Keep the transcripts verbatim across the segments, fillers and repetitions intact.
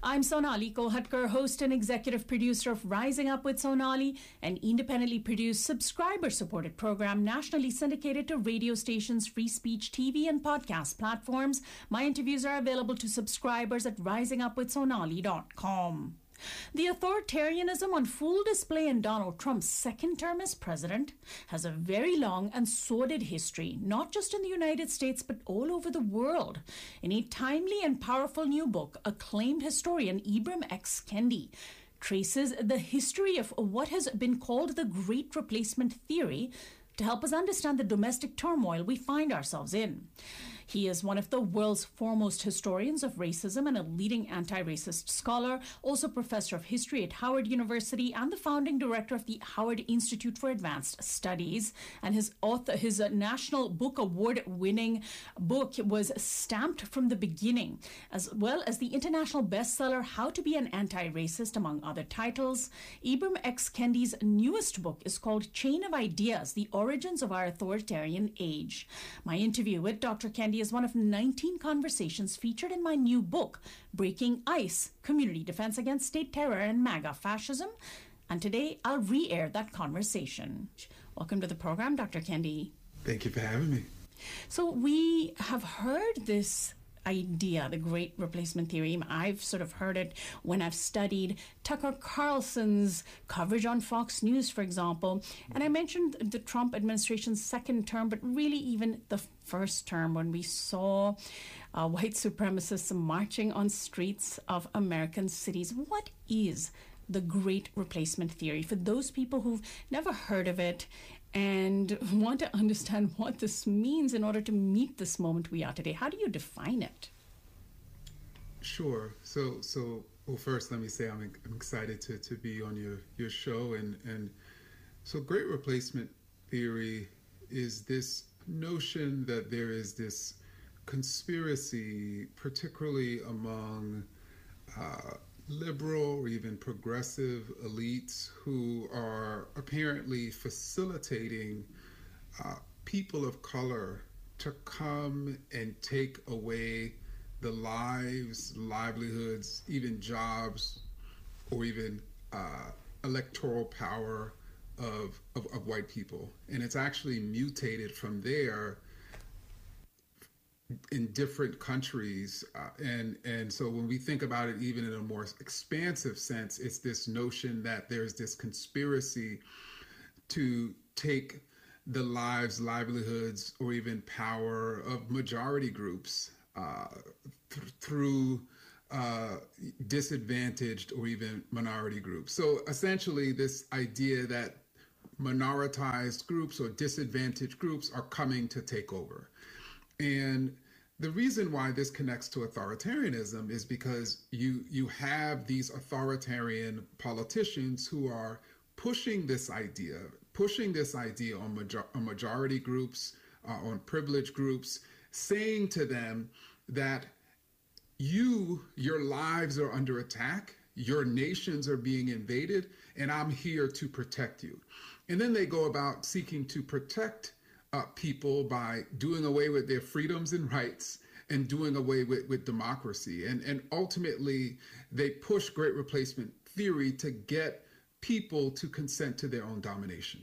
I'm Sonali Kolhatkar, host and executive producer of Rising Up with Sonali, an independently produced, subscriber-supported program nationally syndicated to radio stations, free speech, T V, and podcast platforms. My interviews are available to subscribers at rising up with sonali dot com. The authoritarianism on full display in Donald Trump's second term as president has a very long and sordid history, not just in the United States, but all over the world. In a timely and powerful new book, acclaimed historian Ibram X. Kendi traces the history of what has been called the Great Replacement Theory to help us understand the domestic turmoil we find ourselves in. He is one of the world's foremost historians of racism and a leading anti-racist scholar, also professor of history at Howard University and the founding director of the Howard Institute for Advanced Studies. And his author, his uh, National Book Award-winning book was stamped from the beginning, as well as the international bestseller How to Be an Anti-Racist, among other titles. Ibram X. Kendi's newest book is called Chain of Ideas: The Origins of Our Authoritarian Age. My interview with Doctor Kendi is one of nineteen conversations featured in my new book, Breaking Ice: Community Defense Against State Terror and MAGA Fascism. And today I'll re-air that conversation. Welcome to the program, Doctor Kendi. Thank you for having me. So we have heard this idea, the Great Replacement Theory. I've sort of heard it when I've studied Tucker Carlson's coverage on Fox News, for example. And I mentioned the Trump administration's second term, but really even the first term, when we saw uh, white supremacists marching on streets of American cities. What is the Great Replacement Theory for those people who've never heard of it and want to understand what this means in order to meet this moment we are today? How do you define it? Sure. So, so well, first, let me say I'm, I'm excited to, to be on your, your show. And, and so Great Replacement Theory is this notion that there is this conspiracy, particularly among uh, liberal or even progressive elites who are apparently facilitating uh, people of color to come and take away the lives, livelihoods, even jobs, or even uh, electoral power of, of, of white people. And it's actually mutated from there in different countries. Uh, and, and so when we think about it, even in a more expansive sense, it's this notion that there's this conspiracy to take the lives, livelihoods, or even power of majority groups uh, th- through uh, disadvantaged or even minority groups. So essentially this idea that minoritized groups or disadvantaged groups are coming to take over. And the reason why this connects to authoritarianism is because you you have these authoritarian politicians who are pushing this idea, pushing this idea on, major, on majority groups, uh, on privileged groups, saying to them that you, your lives are under attack, your nations are being invaded, and I'm here to protect you. And then they go about seeking to protect Uh, people by doing away with their freedoms and rights and doing away with, with democracy. And, and ultimately, they push Great Replacement Theory to get people to consent to their own domination.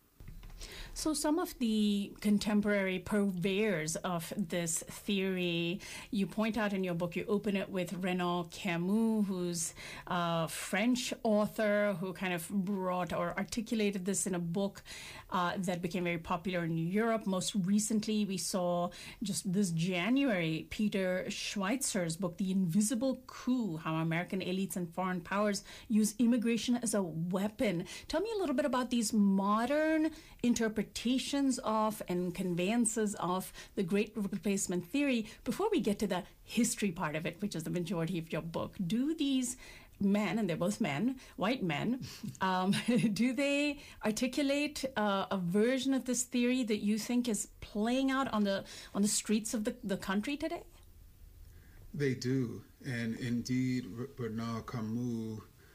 So some of the contemporary purveyors of this theory, you point out in your book, you open it with Renaud Camus, who's a French author who kind of brought or articulated this in a book uh, that became very popular in Europe. Most recently, we saw just this January, Peter Schweizer's book, The Invisible Coup, How American Elites and Foreign Powers Use Immigration as a Weapon. Tell me a little bit about these modern interpretations of and conveyances of the Great Replacement Theory before we get to the history part of it, which is the majority of your book. Do these men, and they're both men, white men, um, do they articulate uh, a version of this theory that you think is playing out on the on the streets of the, the country today? They do. And indeed, Renaud Camus,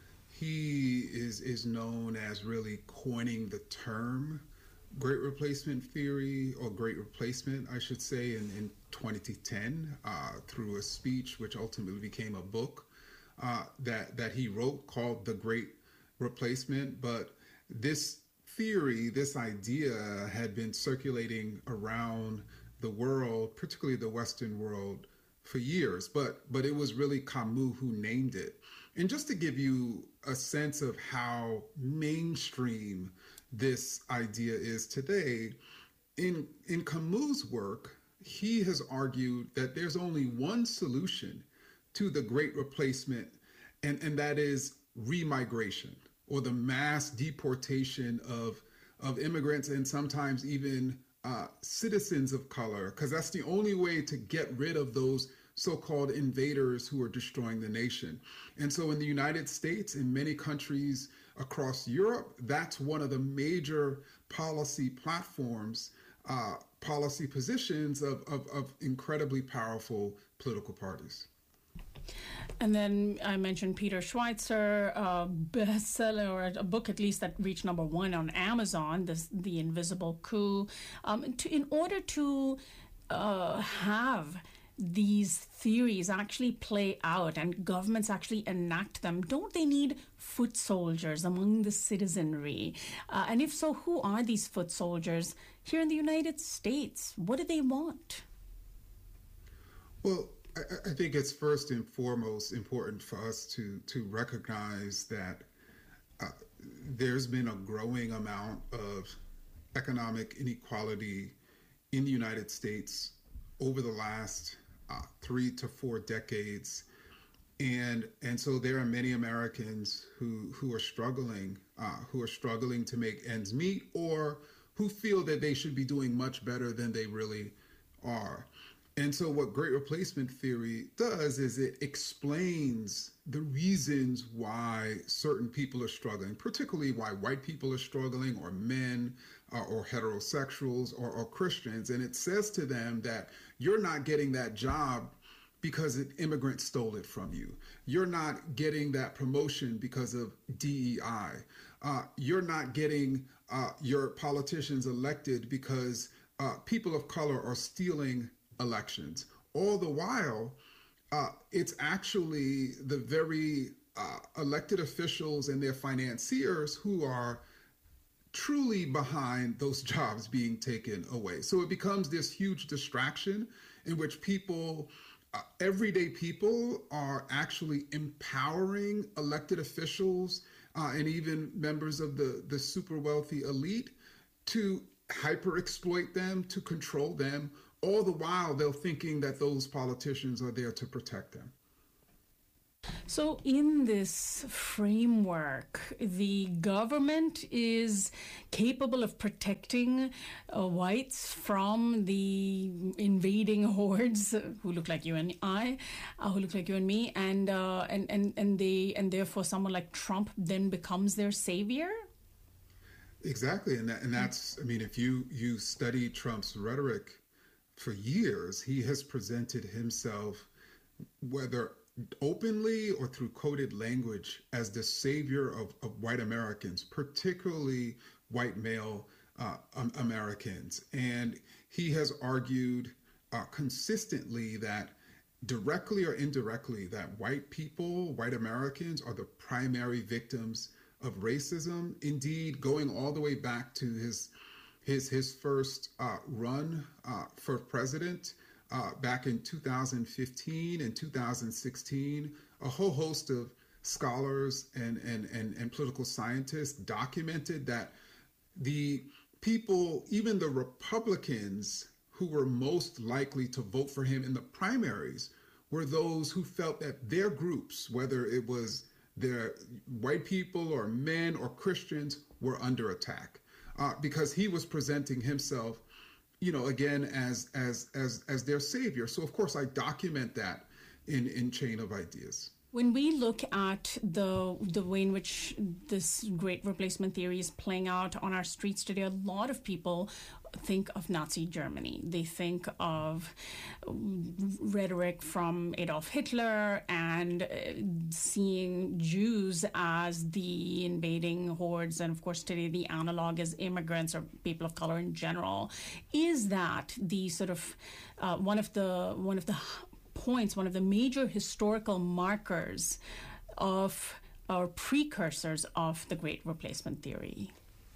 he is, is known as really coining the term Great Replacement Theory, or Great Replacement, I should say, in, in twenty ten uh, through a speech which ultimately became a book uh, that that he wrote called The Great Replacement. But this theory, this idea, had been circulating around the world, particularly the Western world, for years. But but it was really Camus who named it. And just to give you a sense of how mainstream this idea is today, in in Camus' work, he has argued that there's only one solution to the Great Replacement, and, and that is remigration, or the mass deportation of, of immigrants and sometimes even uh, citizens of color, because that's the only way to get rid of those so-called invaders who are destroying the nation. And so in the United States, in many countries across Europe, that's one of the major policy platforms, uh, policy positions of, of, of incredibly powerful political parties. And then I mentioned Peter Schweizer, a bestseller, or a book at least that reached number one on Amazon, this, The Invisible Coup. Um, to, in order to uh, have these theories actually play out and governments actually enact them, don't they need foot soldiers among the citizenry? Uh, and if so, who are these foot soldiers here in the United States? What do they want? Well, I, I think it's first and foremost important for us to, to recognize that uh, there's been a growing amount of economic inequality in the United States over the last Uh, three to four decades, and and so there are many Americans who who are struggling, uh, who are struggling to make ends meet, or who feel that they should be doing much better than they really are. And so what Great Replacement theory does is it explains the reasons why certain people are struggling, particularly why white people are struggling, or men, uh, or heterosexuals, or, or Christians. And it says to them that you're not getting that job because an immigrant stole it from you. You're not getting that promotion because of D E I. Uh, you're not getting uh, your politicians elected because uh, people of color are stealing elections. All the while, uh, it's actually the very uh, elected officials and their financiers who are truly behind those jobs being taken away. So it becomes this huge distraction in which people, uh, everyday people, are actually empowering elected officials uh, and even members of the, the super wealthy elite to hyper exploit them, to control them. All the while, they're thinking that those politicians are there to protect them. So in this framework, the government is capable of protecting uh, whites from the invading hordes who look like you and I, uh, who look like you and me, and uh, and and and they and therefore someone like Trump then becomes their savior. Exactly, and that, and that's I mean, if you you study Trump's rhetoric for years, he has presented himself, whether openly or through coded language, as the savior of, of white Americans, particularly white male uh, um, Americans. And he has argued uh, consistently that directly or indirectly, that white people, white Americans, are the primary victims of racism. Indeed, going all the way back to his his his first uh, run uh, for president, Uh, back in two thousand fifteen and two thousand sixteen, a whole host of scholars and, and, and, and political scientists documented that the people, even the Republicans who were most likely to vote for him in the primaries, were those who felt that their groups, whether it was their white people or men or Christians, were under attack uh, because he was presenting himself, you know, again, as as as as their savior. So of course I document that in in Chain of Ideas. When we look at the the way in which this Great Replacement theory is playing out on our streets today, a lot of people think of Nazi Germany. They think of rhetoric from Adolf Hitler and uh, seeing Jews as the invading hordes, and of course today the analog is immigrants or people of color in general. Is that the sort of uh, one of the one of the points, one of the major historical markers of or precursors of the Great Replacement theory?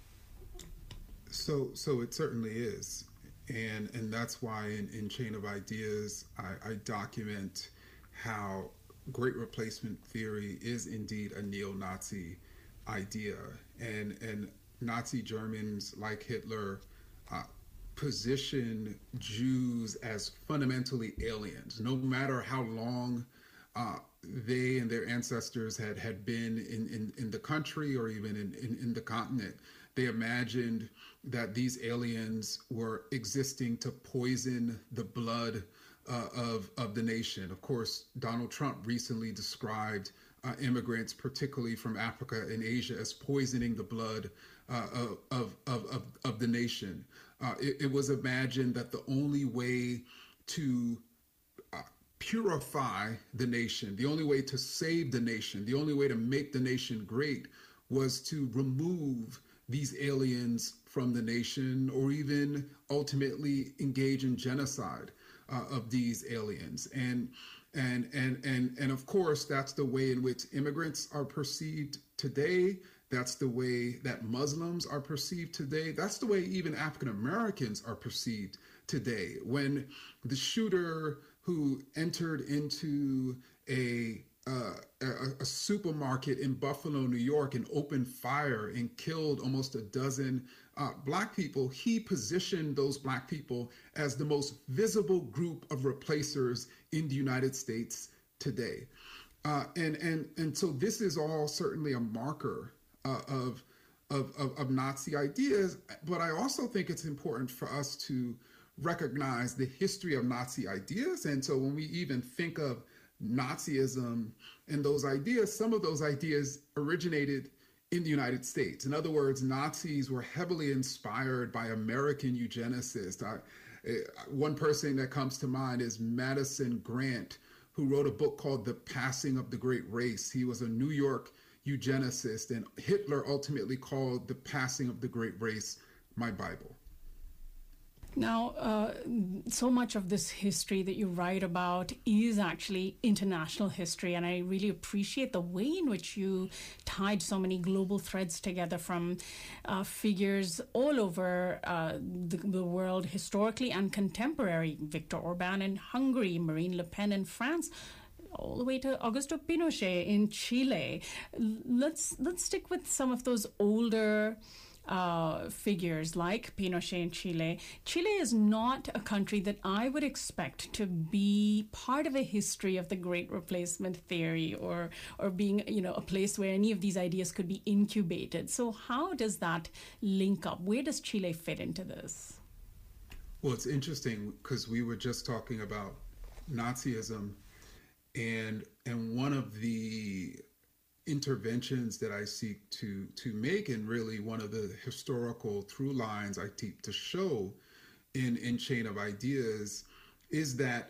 So, so it certainly is, and and that's why in, in Chain of Ideas, I, I document how Great Replacement theory is indeed a neo-Nazi idea, and and Nazi Germans like Hitler uh, position Jews as fundamentally aliens, no matter how long uh, they and their ancestors had had been in, in, in the country or even in, in, in the continent. They imagined that these aliens were existing to poison the blood uh, of, of the nation. Of course, Donald Trump recently described uh, immigrants, particularly from Africa and Asia, as poisoning the blood uh, of, of, of, of the nation. Uh, it, it was imagined that the only way to uh, purify the nation, the only way to save the nation, the only way to make the nation great was to remove these aliens from the nation, or even ultimately engage in genocide uh, of these aliens. And and and and and of course, that's the way in which immigrants are perceived today. That's the way that Muslims are perceived today. That's the way even African Americans are perceived today. When the shooter who entered into a Uh, a, a supermarket in Buffalo, New York, and opened fire and killed almost a dozen uh, Black people, he positioned those Black people as the most visible group of replacers in the United States today. Uh, and, and, and so this is all certainly a marker uh, of, of, of, of Nazi ideas, but I also think it's important for us to recognize the history of Nazi ideas. And so when we even think of Nazism and those ideas, some of those ideas originated in the United States. In other words, Nazis were heavily inspired by American eugenicists. I, one person that comes to mind is Madison Grant, who wrote a book called The Passing of the Great Race. He was a New York eugenicist, and Hitler ultimately called The Passing of the Great Race my Bible. Now, uh, so much of this history that you write about is actually international history, and I really appreciate the way in which you tied so many global threads together from uh, figures all over uh, the, the world, historically and contemporary. Viktor Orban in Hungary, Marine Le Pen in France, all the way to Augusto Pinochet in Chile. Let's let's stick with some of those older Uh, figures like Pinochet in Chile. Chile is not a country that I would expect to be part of a history of the Great Replacement theory, or or being, you know, a place where any of these ideas could be incubated. So how does that link up? Where does Chile fit into this? Well, it's interesting because we were just talking about Nazism, and and one of the interventions that I seek to to make, and really one of the historical through lines I seek to show in in Chain of Ideas, is that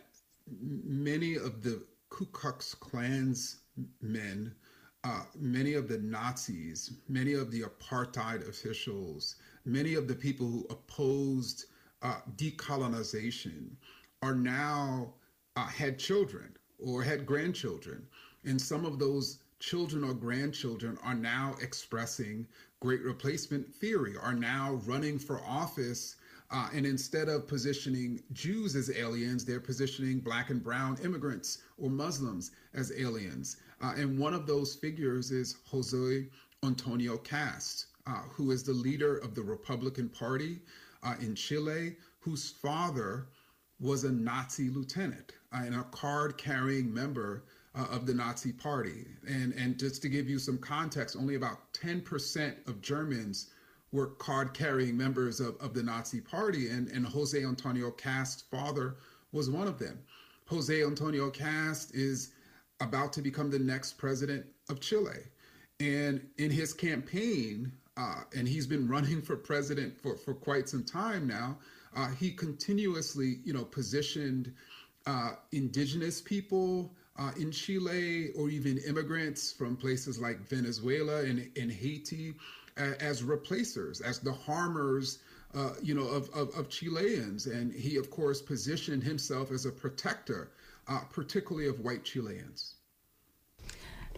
many of the Ku Klux Klan's men, uh, many of the Nazis, many of the apartheid officials, many of the people who opposed uh, decolonization are now uh, had children or had grandchildren, and some of those children or grandchildren are now expressing Great Replacement theory, are now running for office, uh, and instead of positioning Jews as aliens, they're positioning Black and brown immigrants or Muslims as aliens. Uh, and one of those figures is Jose Antonio Cast, uh, who is the leader of the Republican Party uh, in Chile, whose father was a Nazi lieutenant uh, and a card-carrying member Uh, of the Nazi Party. And and just to give you some context, only about ten percent of Germans were card-carrying members of, of the Nazi Party, and, and Jose Antonio Cast's father was one of them. Jose Antonio Cast is about to become the next president of Chile. And in his campaign, uh, and he's been running for president for, for quite some time now, uh, he continuously, you know, positioned uh, indigenous people Uh, in Chile, or even immigrants from places like Venezuela and, and Haiti uh, as replacers, as the harmers, uh, you know, of, of, of Chileans. And he, of course, positioned himself as a protector, uh, particularly of white Chileans.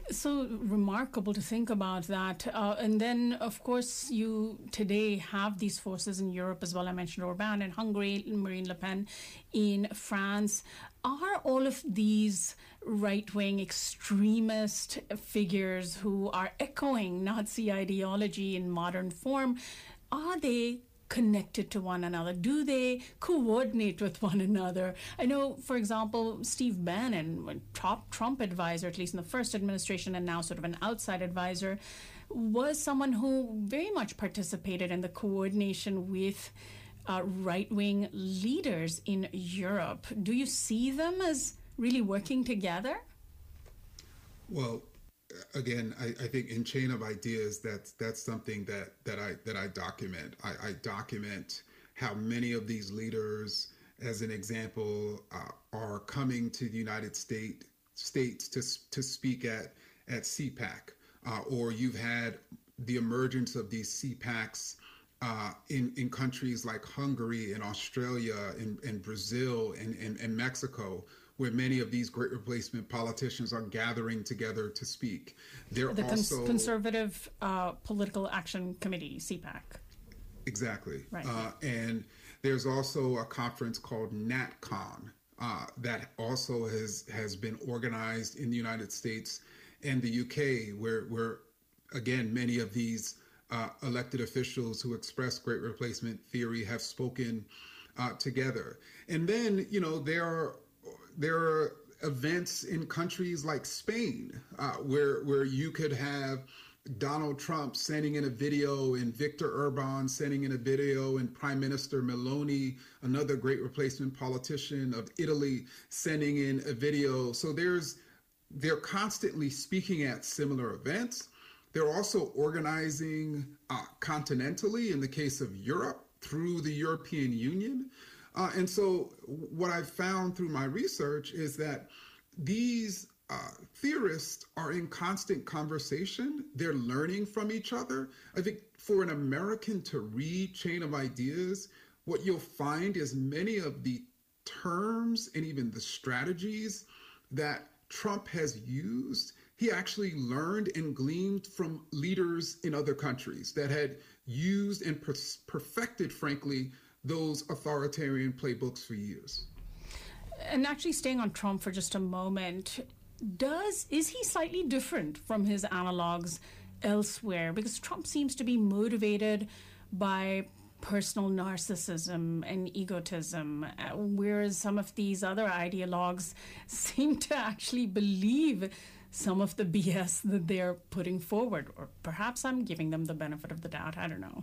So remarkable to think about that. Uh, and then, of course, you today have these forces in Europe as well. I mentioned Orban in Hungary, Marine Le Pen in France. Are all of these right-wing extremist figures who are echoing Nazi ideology in modern form, are they connected to one another? Do they coordinate with one another? I know, for example, Steve Bannon, top Trump advisor, at least in the first administration, and now sort of an outside advisor, was someone who very much participated in the coordination with uh, right-wing leaders in Europe. Do you see them as really working together? Well, again, I, I think in Chain of Ideas, that's that's something that that I that I document. I, I document how many of these leaders, as an example, uh, are coming to the United States states to to speak at at C PAC, uh, or you've had the emergence of these C PACs uh, in in countries like Hungary and Australia and, and Brazil and, and and Mexico, where many of these great replacement politicians are gathering together to speak. They're the also Cons- Conservative uh, Political Action Committee, C PAC. Exactly. Right. Uh, and there's also a conference called NatCon uh, that also has has been organized in the United States and the U K, where where again many of these uh, elected officials who express great replacement theory have spoken uh, together. And then you know there are there are events in countries like Spain uh, where where you could have Donald Trump sending in a video and Viktor Orban sending in a video and Prime Minister Meloni, another great replacement politician of Italy, sending in a video. So there's they're constantly speaking at similar events. They're also organizing uh, continentally in the case of Europe through the European Union. Uh, and so what I've found through my research is that these uh, theorists are in constant conversation. They're learning from each other. I think for an American to read Chain of Ideas, what you'll find is many of the terms and even the strategies that Trump has used, he actually learned and gleaned from leaders in other countries that had used and per- perfected, frankly, those authoritarian playbooks for years. And actually staying on Trump for just a moment, does is he slightly different from his analogs elsewhere? Because Trump seems to be motivated by personal narcissism and egotism, whereas some of these other ideologues seem to actually believe some of the B S that they're putting forward. Or perhaps I'm giving them the benefit of the doubt. I don't know.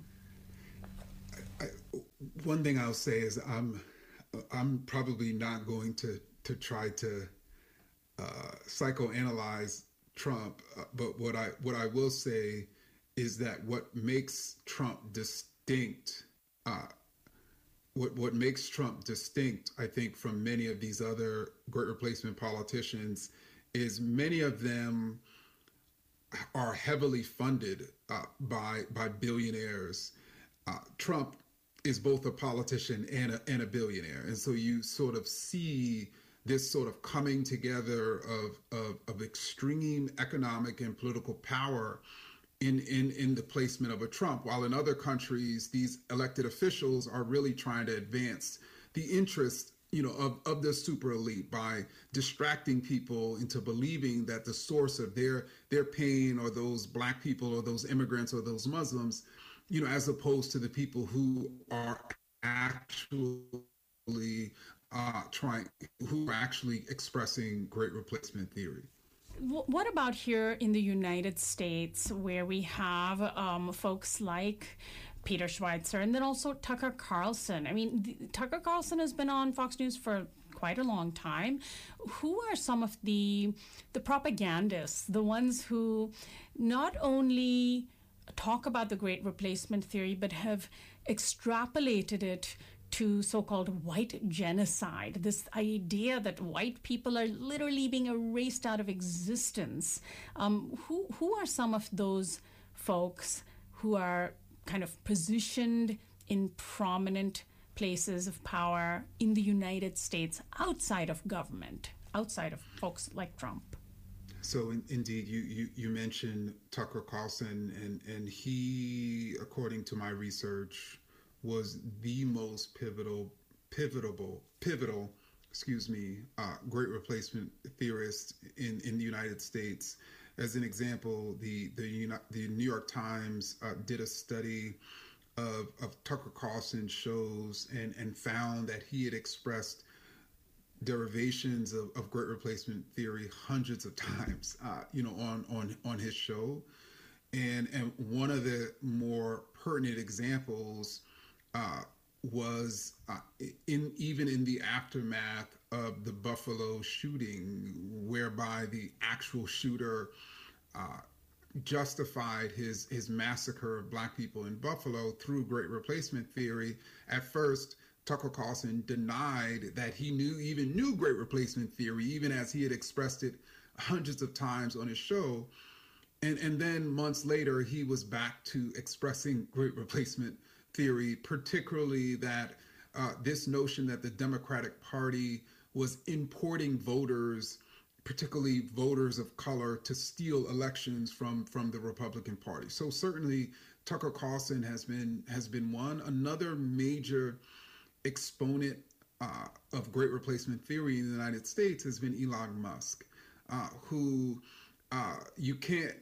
I, one thing I'll say is I'm I'm probably not going to to try to uh, psychoanalyze Trump, uh, but what I what I will say is that what makes Trump distinct, uh, what what makes Trump distinct, I think, from many of these other great replacement politicians, is many of them are heavily funded uh, by by billionaires. Uh, Trump is both a politician and a, and a billionaire. And so you sort of see this sort of coming together of, of, of extreme economic and political power in, in, in the placement of a Trump, while in other countries, these elected officials are really trying to advance the interests, you know, of, of the super elite by distracting people into believing that the source of their, their pain are those Black people or those immigrants or those Muslims, you know, as opposed to the people who are actually uh, trying, who are actually expressing great replacement theory. What about here in the United States, where we have um, folks like Peter Schweizer and then also Tucker Carlson? I mean, the, Tucker Carlson has been on Fox News for quite a long time. Who are some of the the propagandists, the ones who not only talk about the great replacement theory, but have extrapolated it to so-called white genocide, this idea that white people are literally being erased out of existence? Um, who, who are some of those folks who are kind of positioned in prominent places of power in the United States outside of government, outside of folks like Trump? So in, indeed, you, you you mentioned Tucker Carlson, and and he, according to my research, was the most pivotal, pivotal, pivotal, excuse me, uh, great replacement theorist in in the United States. As an example, the the Uni- the New York Times uh, did a study of of Tucker Carlson's shows, and and found that he had expressed derivations of, of great replacement theory hundreds of times, uh, you know, on on on his show. And and one of the more pertinent examples uh, was uh, in even in the aftermath of the Buffalo shooting, whereby the actual shooter uh, justified his his massacre of black people in Buffalo through great replacement theory. At first, Tucker Carlson denied that he knew even knew great replacement theory, even as he had expressed it hundreds of times on his show. And and then months later, he was back to expressing great replacement theory, particularly that uh, this notion that the Democratic Party was importing voters, particularly voters of color, to steal elections from from the Republican Party. So certainly Tucker Carlson has been has been one. Another major exponent uh, of great replacement theory in the United States has been Elon Musk, uh, who uh, you can't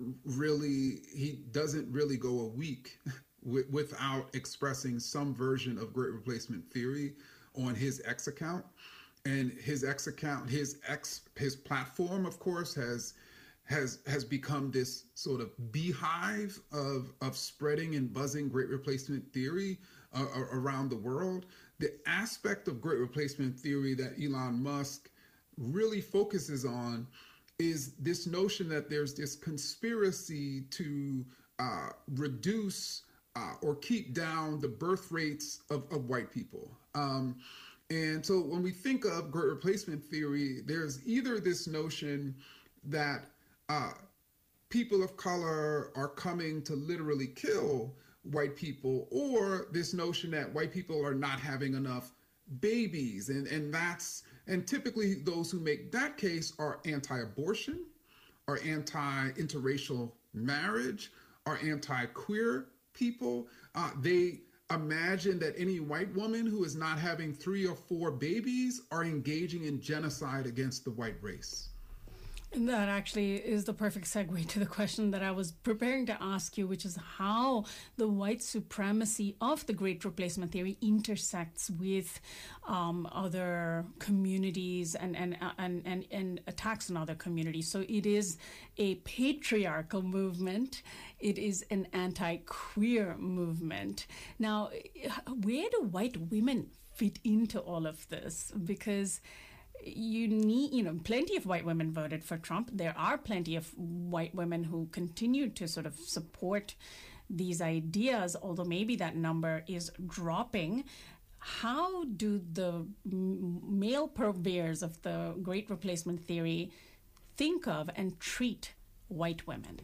really, he doesn't really go a week w- without expressing some version of great replacement theory on his X account. And his X account, his X, his platform, of course, has has has become this sort of beehive of of spreading and buzzing great replacement theory uh, around the world. The aspect of great replacement theory that Elon Musk really focuses on is this notion that there's this conspiracy to uh, reduce uh, or keep down the birth rates of, of white people. Um, and so when we think of great replacement theory, there's either this notion that uh, people of color are coming to literally kill white people, or this notion that white people are not having enough babies. And, and that's, and typically those who make that case are anti-abortion, are anti-interracial marriage, are anti-queer people. Uh, they imagine that any white woman who is not having three or four babies are engaging in genocide against the white race. And that actually is the perfect segue to the question that I was preparing to ask you, which is how the white supremacy of the Great Replacement Theory intersects with um, other communities and, and, and, and, and attacks on other communities. So it is a patriarchal movement. It is an anti-queer movement. Now, where do white women fit into all of this? Because you need, you know, plenty of white women voted for Trump. There are plenty of white women who continue to sort of support these ideas, although maybe that number is dropping. How do the male purveyors of the Great Replacement Theory think of and treat white women?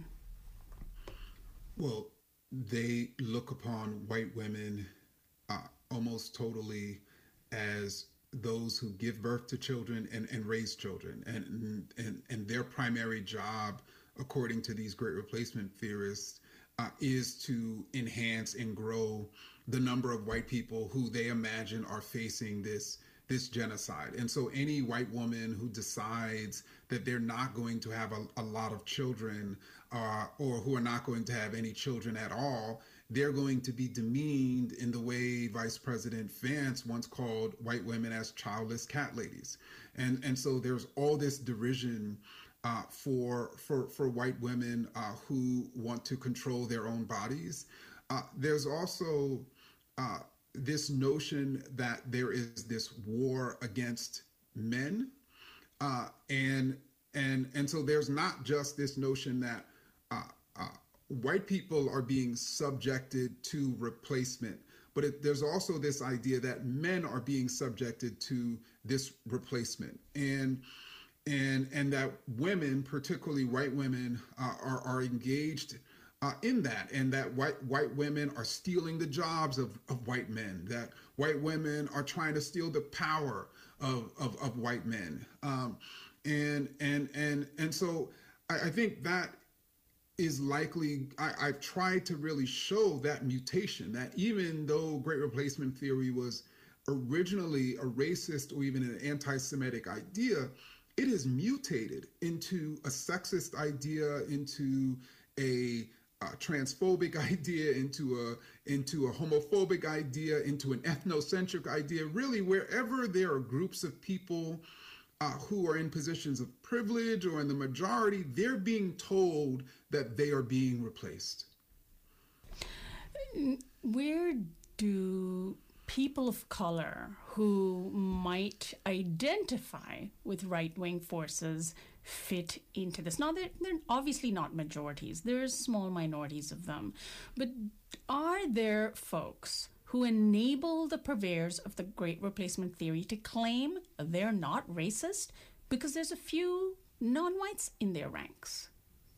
Well, they look upon white women uh, almost totally as those who give birth to children and, and raise children. And, and, and their primary job, according to these great replacement theorists, uh, is to enhance and grow the number of white people who they imagine are facing this this genocide. And so any white woman who decides that they're not going to have a, a lot of children uh, or who are not going to have any children at all, they're going to be demeaned in the way Vice President Vance once called white women as childless cat ladies. And and so there's all this derision uh, for for for white women uh, who want to control their own bodies. Uh, there's also uh, this notion that there is this war against men, uh, and and and so there's not just this notion that uh, uh, white people are being subjected to replacement, but it, there's also this idea that men are being subjected to this replacement, and and and that women, particularly white women, uh, are are engaged uh, in that, and that white white women are stealing the jobs of, of white men, that white women are trying to steal the power of of, of white men. Um, And and and and so I, I think that is likely, I, I've tried to really show that mutation, that even though Great Replacement theory was originally a racist or even an anti-Semitic idea, it has mutated into a sexist idea, into a uh, transphobic idea, into a into a homophobic idea, into an ethnocentric idea. Really, wherever there are groups of people uh, who are in positions of privilege or in the majority, they're being told that they are being replaced. Where do people of color who might identify with right-wing forces fit into this? Now, they're, they're obviously not majorities. There's small minorities of them. But are there folks who enable the purveyors of the Great Replacement theory to claim they're not racist because there's a few non-whites in their ranks?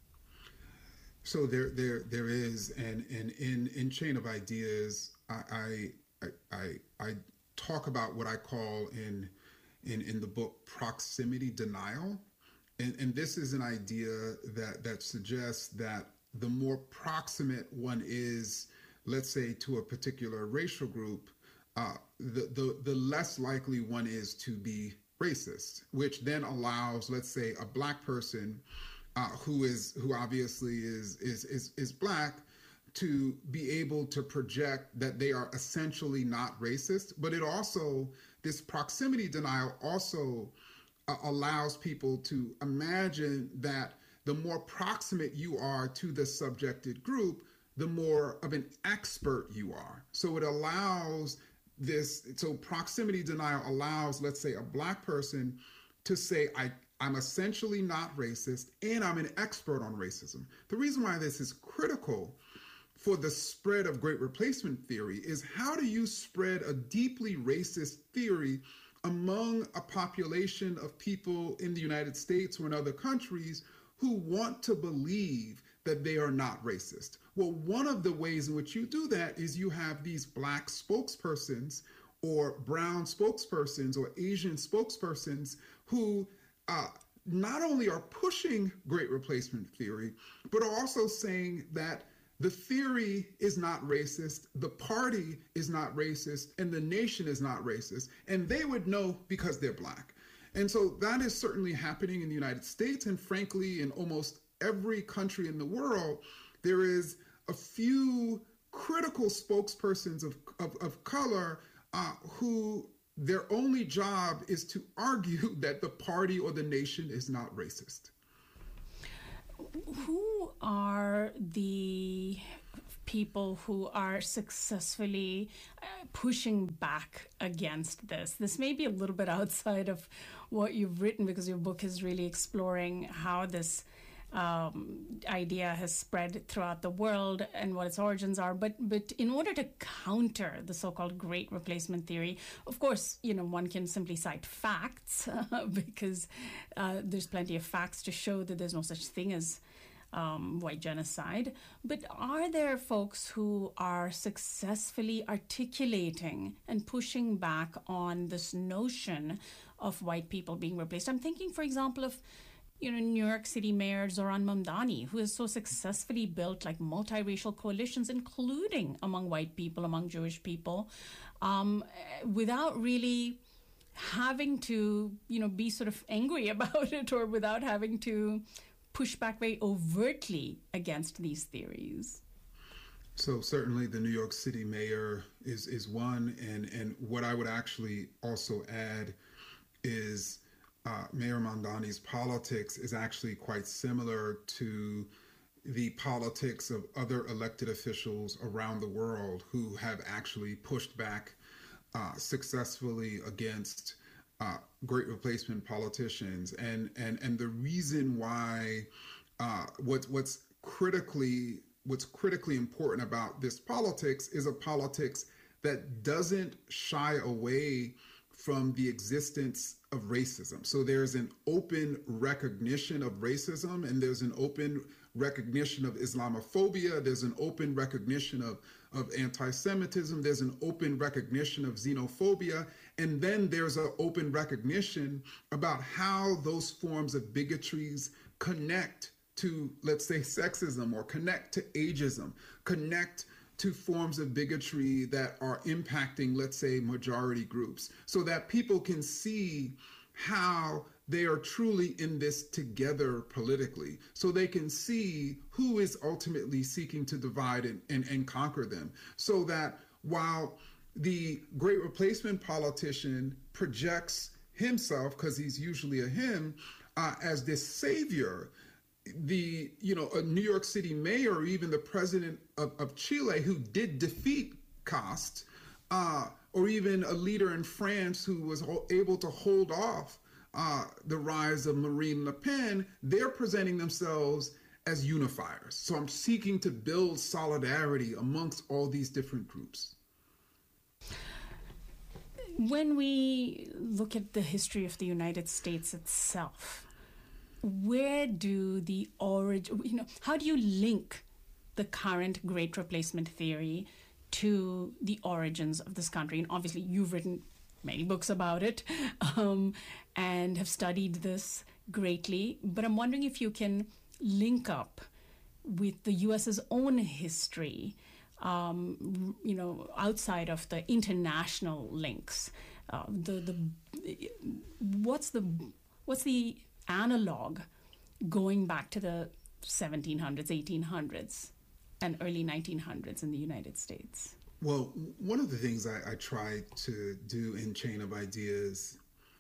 So there, there, there is, and, and in in Chain of Ideas, I, I, I, I talk about what I call in, in, in the book proximity denial, and and this is an idea that that suggests that the more proximate one is, let's say, to a particular racial group, uh, the the the less likely one is to be racist, which then allows, let's say, a Black person Uh, who is who obviously is is is is Black to be able to project that they are essentially not racist. But it also, this proximity denial also uh, allows people to imagine that the more proximate you are to the subjected group, the more of an expert you are. So it allows this, so proximity denial allows, let's say, a Black person to say, I I'm essentially not racist, and I'm an expert on racism. The reason why this is critical for the spread of Great Replacement theory is, how do you spread a deeply racist theory among a population of people in the United States or in other countries who want to believe that they are not racist? Well, one of the ways in which you do that is you have these Black spokespersons or brown spokespersons or Asian spokespersons who Uh, not only are pushing Great Replacement theory, but are also saying that the theory is not racist, the party is not racist, and the nation is not racist. And they would know because they're Black. And so that is certainly happening in the United States. And frankly, in almost every country in the world, there is a few critical spokespersons of, of, of color uh, who their only job is to argue that the party or the nation is not racist. Who are the people who are successfully uh, pushing back against this? This may be a little bit outside of what you've written, because your book is really exploring how this um, idea has spread throughout the world and what its origins are. But but in order to counter the so-called Great Replacement theory, of course, you know, one can simply cite facts uh, because uh, there's plenty of facts to show that there's no such thing as um, white genocide. But are there folks who are successfully articulating and pushing back on this notion of white people being replaced? I'm thinking, for example, of you know, New York City Mayor Zohran Mamdani, who has so successfully built like multiracial coalitions, including among white people, among Jewish people, um, without really having to, you know, be sort of angry about it, or without having to push back very overtly against these theories. So certainly the New York City mayor is, is one. And, and what I would actually also add is Uh, Mayor Mamdani's politics is actually quite similar to the politics of other elected officials around the world who have actually pushed back uh, successfully against uh, Great Replacement politicians. And and and the reason why uh, what's what's critically what's critically important about this politics is a politics that doesn't shy away from the existence of racism. So there's an open recognition of racism, and there's an open recognition of Islamophobia. There's an open recognition of, of anti-Semitism. There's an open recognition of xenophobia. And then there's an open recognition about how those forms of bigotries connect to, let's say, sexism, or connect to ageism, connect to forms of bigotry that are impacting, let's say, majority groups, so that people can see how they are truly in this together politically, so they can see who is ultimately seeking to divide and, and, and conquer them. So that while the Great Replacement politician projects himself, because he's usually a him, uh, as this savior, the, you know, a New York City mayor, or even the president of, of Chile, who did defeat Cast, uh, or even a leader in France who was able to hold off uh, the rise of Marine Le Pen, they're presenting themselves as unifiers. So I'm seeking to build solidarity amongst all these different groups. When we look at the history of the United States itself, where do the origin, you know, how do you link the current Great Replacement theory to the origins of this country? And obviously, you've written many books about it um, and have studied this greatly. But I'm wondering if you can link up with the U S's own history, um, you know, outside of the international links. Uh, the the what's the what's the analog going back to the seventeen hundreds, eighteen hundreds, and early nineteen hundreds in the United States? Well, one of the things I, I try to do in Chain of Ideas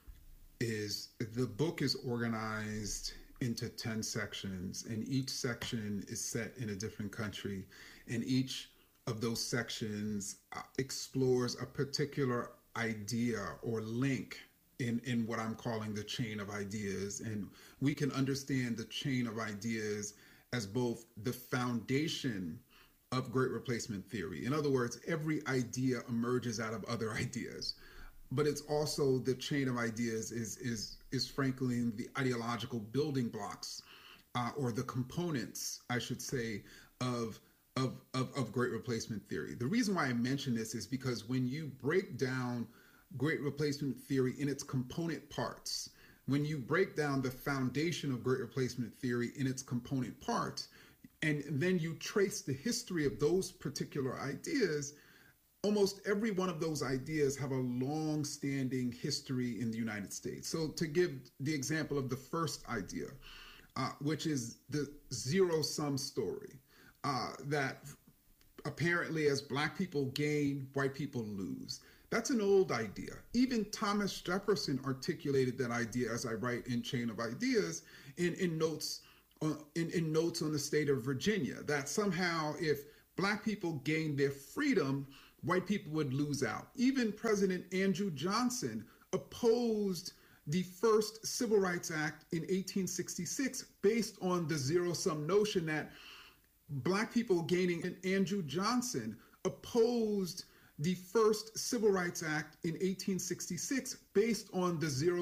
is the book is organized into ten sections, and each section is set in a different country, and each of those sections uh, explores a particular idea or link in, in what I'm calling the chain of ideas. And we can understand the chain of ideas as both the foundation of Great Replacement theory. In other words, every idea emerges out of other ideas, but it's also the chain of ideas is is is frankly the ideological building blocks uh, or the components, I should say, of, of of of Great Replacement theory. The reason why I mention this is because when you break down Great Replacement theory in its component parts, when you break down the foundation of Great Replacement theory in its component parts, and then you trace the history of those particular ideas, almost every one of those ideas have a long-standing history in the United States. So to give the example of the first idea, uh, which is the zero-sum story, uh, that apparently as Black people gain, white people lose. That's an old idea. Even Thomas Jefferson articulated that idea, as I write in Chain of Ideas, in, in notes on, in, in notes on the state of Virginia, that somehow if Black people gained their freedom, white people would lose out. Even President Andrew Johnson opposed the first Civil Rights Act in eighteen sixty-six based on the zero-sum notion that Black people gaining, and Andrew Johnson opposed the first Civil Rights Act in eighteen sixty-six based on the zero